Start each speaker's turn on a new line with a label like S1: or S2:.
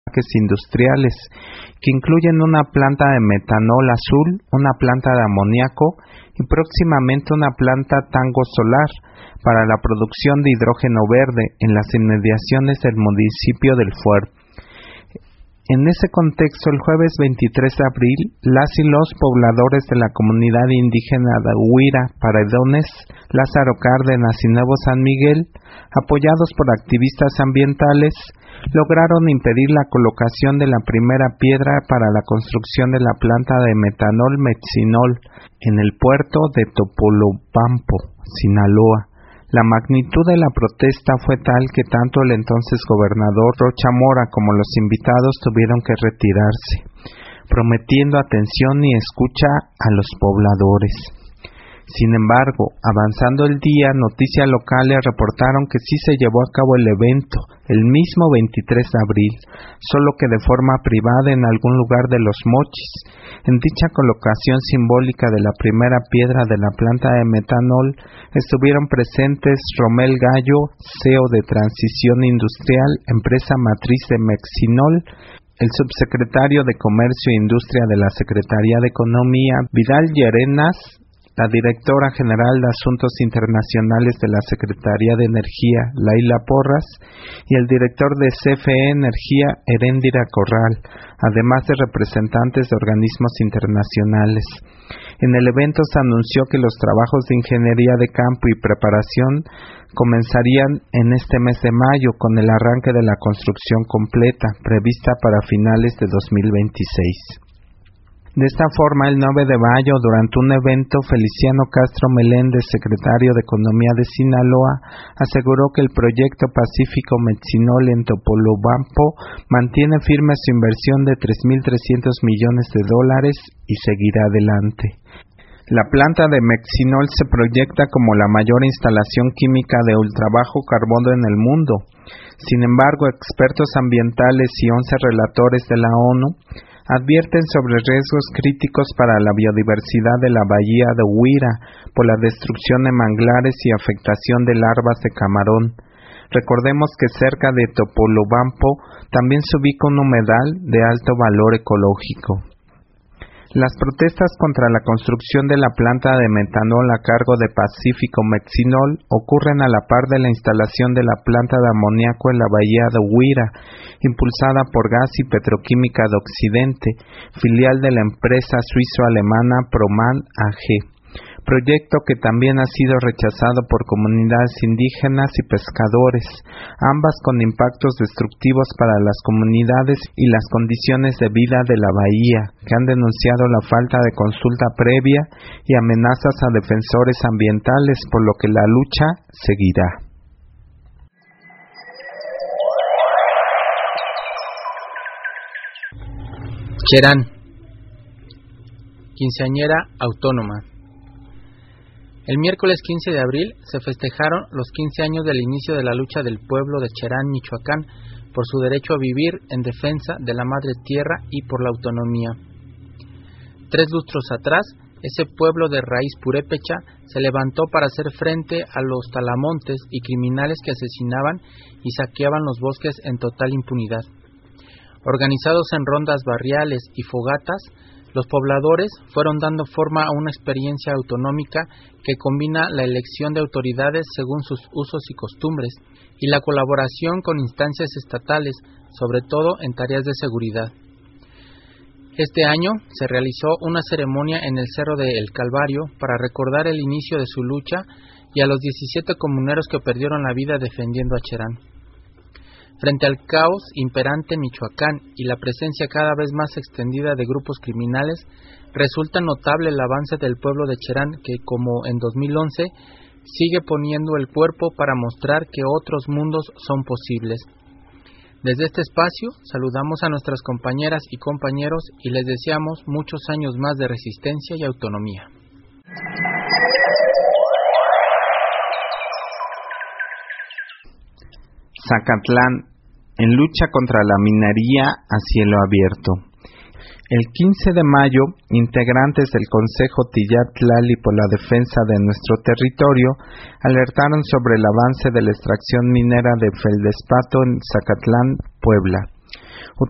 S1: industriales, que incluyen una planta de metanol azul, una planta de amoníaco y próximamente una planta tango solar para la producción de hidrógeno verde en las inmediaciones del municipio del Fuerte. En ese contexto, el jueves 23 de abril, las y los pobladores de la comunidad indígena de Huira, Paredones, Lázaro Cárdenas y Nuevo San Miguel, apoyados por activistas ambientales, lograron impedir la colocación de la primera piedra para la construcción de la planta de metanol Metsinol en el puerto de Topolobampo, Sinaloa. La magnitud de la protesta fue tal que tanto el entonces gobernador Rocha Mora como los invitados tuvieron que retirarse, prometiendo atención y escucha a los pobladores. Sin embargo, avanzando el día, noticias locales reportaron que sí se llevó a cabo el evento, el mismo 23 de abril, solo que de forma privada en algún lugar de Los Mochis. En dicha colocación simbólica de la primera piedra de la planta de metanol, estuvieron presentes Romel Gallo, CEO de Transición Industrial, empresa matriz de Metsinol, el subsecretario de Comercio e Industria de la Secretaría de Economía, Vidal Llerenas, la directora general de Asuntos Internacionales de la Secretaría de Energía, Laila Porras, y el director de CFE Energía, Heréndira Corral, además de representantes de organismos internacionales. En el evento se anunció que los trabajos de ingeniería de campo y preparación comenzarían en este mes de mayo con el arranque de la construcción completa, prevista para finales de 2026. De esta forma, el 9 de mayo, durante un evento, Feliciano Castro Meléndez, secretario de Economía de Sinaloa, aseguró que el proyecto Pacífico Metsinol en Topolobampo mantiene firme su inversión de $3,300 millones y seguirá adelante. La planta de Metsinol se proyecta como la mayor instalación química de ultrabajo carbono en el mundo. Sin embargo, expertos ambientales y 11 relatores de la ONU advierten sobre riesgos críticos para la biodiversidad de la bahía de Huira por la destrucción de manglares y afectación de larvas de camarón. Recordemos que cerca de Topolobampo también se ubica un humedal de alto valor ecológico. Las protestas contra la construcción de la planta de metanol a cargo de Pacífico Metsinol ocurren a la par de la instalación de la planta de amoníaco en la bahía de Huira, impulsada por Gas y Petroquímica de Occidente, filial de la empresa suizo-alemana Proman AG. Proyecto que también ha sido rechazado por comunidades indígenas y pescadores, ambas con impactos destructivos para las comunidades y las condiciones de vida de la bahía, que han denunciado la falta de consulta previa y amenazas a defensores ambientales, por lo que la lucha seguirá.
S2: Cherán, quinceañera autónoma. El miércoles 15 de abril se festejaron los 15 años del inicio de la lucha del pueblo de Cherán, Michoacán, por su derecho a vivir en defensa de la madre tierra y por la autonomía. 3 lustros atrás, ese pueblo de raíz purépecha se levantó para hacer frente a los talamontes y criminales que asesinaban y saqueaban los bosques en total impunidad. Organizados en rondas barriales y fogatas, los pobladores fueron dando forma a una experiencia autonómica que combina la elección de autoridades según sus usos y costumbres y la colaboración con instancias estatales, sobre todo en tareas de seguridad. Este año se realizó una ceremonia en el Cerro de El Calvario para recordar el inicio de su lucha y a los 17 comuneros que perdieron la vida defendiendo a Cherán. Frente al caos imperante en Michoacán y la presencia cada vez más extendida de grupos criminales, resulta notable el avance del pueblo de Cherán que, como en 2011, sigue poniendo el cuerpo para mostrar que otros mundos son posibles. Desde este espacio, saludamos a nuestras compañeras y compañeros y les deseamos muchos años más de resistencia y autonomía.
S1: Zacatlán, en lucha contra la minería a cielo abierto. El 15 de mayo, integrantes del Consejo Tillatlali por la defensa de nuestro territorio alertaron sobre el avance de la extracción minera de feldespato en Zacatlán, Puebla.